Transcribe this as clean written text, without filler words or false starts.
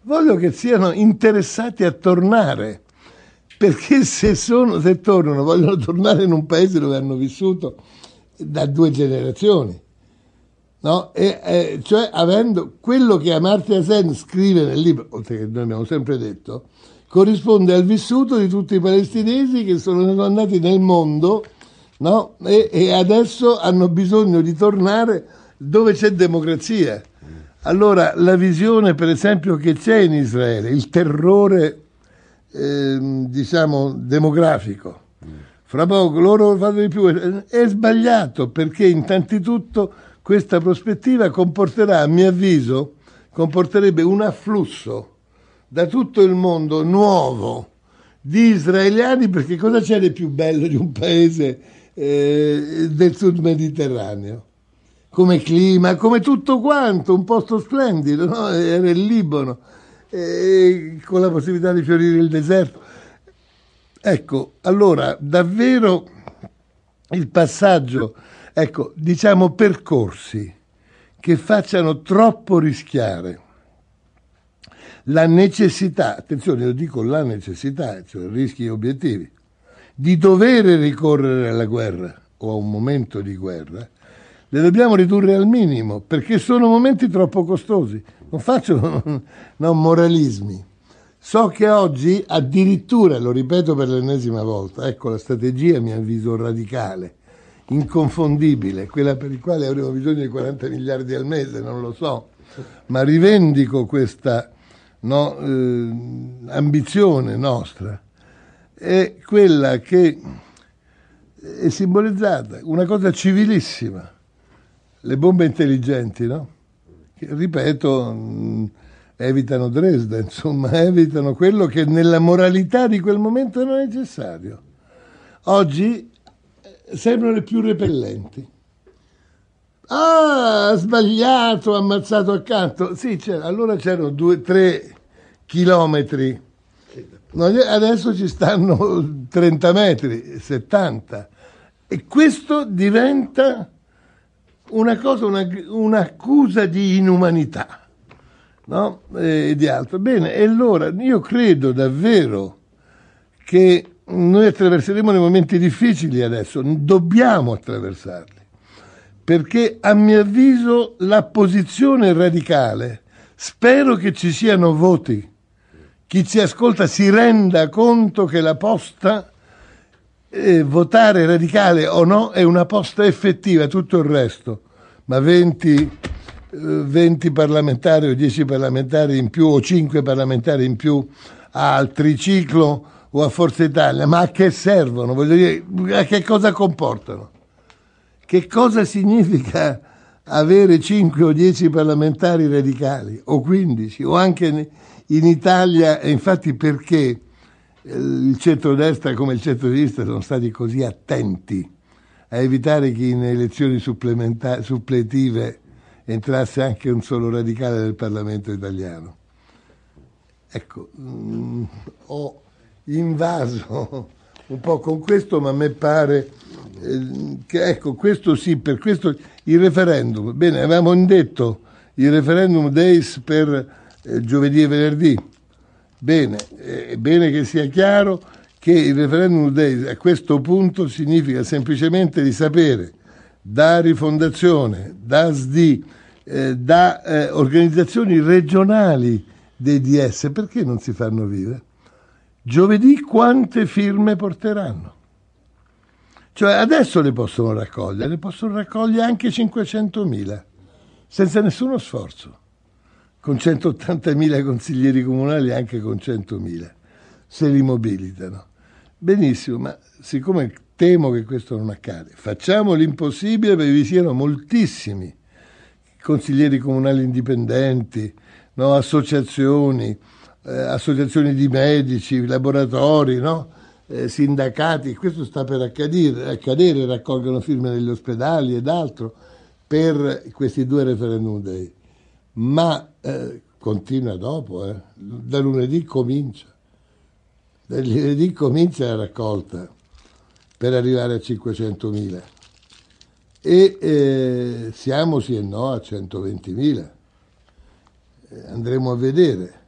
voglio che siano interessati a tornare, perché se tornano vogliono tornare in un paese dove hanno vissuto da 2 generazioni, no? Cioè avendo quello che Amartya Sen scrive nel libro, oltre che noi abbiamo sempre detto, corrisponde al vissuto di tutti i palestinesi che sono andati nel mondo, no? E adesso hanno bisogno di tornare dove c'è democrazia. Allora la visione, per esempio, che c'è in Israele, il terrore diciamo demografico, fra poco loro fanno di più, è sbagliato, perché innanzitutto questa prospettiva comporterà, a mio avviso, comporterebbe un afflusso da tutto il mondo nuovo di israeliani, perché cosa c'è di più bello di un paese del sud mediterraneo? Come clima, come tutto quanto, un posto splendido, no? Era il Libano, con la possibilità di fiorire il deserto. Ecco, allora, davvero il passaggio, ecco, diciamo percorsi che facciano troppo rischiare la necessità, attenzione, io dico la necessità, cioè rischi e obiettivi, di dover ricorrere alla guerra o a un momento di guerra, le dobbiamo ridurre al minimo, perché sono momenti troppo costosi. Non faccio moralismi. So che oggi addirittura, lo ripeto per l'ennesima volta, ecco la strategia a mio avviso radicale, inconfondibile, quella per la quale avremo bisogno di 40 miliardi al mese, non lo so, ma rivendico questa ambizione nostra, è quella che è simbolizzata, una cosa civilissima, le bombe intelligenti, no? Che, ripeto, evitano Dresda, insomma, evitano quello che nella moralità di quel momento era necessario. Oggi sembrano le più repellenti. Ah, ha sbagliato, ha ammazzato accanto. Sì, allora c'erano 2-3 chilometri. Adesso ci stanno 30 metri, 70. E questo diventa una cosa, un'accusa di inumanità, no? E di altro. Bene, e allora io credo davvero che noi attraverseremo dei momenti difficili adesso, dobbiamo attraversarli, perché a mio avviso la posizione radicale, spero che ci siano voti, chi ci ascolta si renda conto che la posta, votare radicale o no, è una posta effettiva, tutto il resto, ma 20 parlamentari o 10 parlamentari in più o 5 parlamentari in più al triciclo o a Forza Italia, ma a che servono? Voglio dire, a che cosa comportano? Che cosa significa avere 5 o 10 parlamentari radicali, o 15, o anche in Italia, e infatti perché il centrodestra come il centrosinistra sono stati così attenti a evitare che in elezioni suppletive entrasse anche un solo radicale del Parlamento italiano. Ecco, ho invaso un po' con questo, ma a me pare che, ecco, questo sì, per questo il referendum, bene, avevamo indetto il referendum days per giovedì e venerdì, bene, è bene che sia chiaro che il referendum days a questo punto significa semplicemente di sapere da Rifondazione, da SD, da organizzazioni regionali dei DS, perché non si fanno vive? Giovedì quante firme porteranno? Cioè adesso le possono raccogliere anche 500.000, senza nessuno sforzo, con 180.000 consiglieri comunali, anche con 100.000, se li mobilitano. Benissimo, ma siccome temo che questo non accade, facciamo l'impossibile perché vi siano moltissimi consiglieri comunali indipendenti, no? Associazioni di medici, laboratori, no? Sindacati, questo sta per accadere, raccolgono firme negli ospedali ed altro per questi 2 referendum day. Ma continua dopo, da lunedì comincia. Da lunedì comincia la raccolta per arrivare a 500.000 e siamo sì e no a 120.000. Andremo a vedere.